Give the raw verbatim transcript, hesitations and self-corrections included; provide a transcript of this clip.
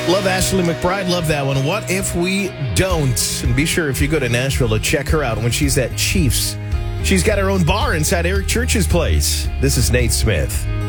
Love Ashley McBride. Love that one. What if we don't? And be sure if you go to Nashville to check her out when she's at Chiefs. She's got her own bar inside Eric Church's place. This is Nate Smith.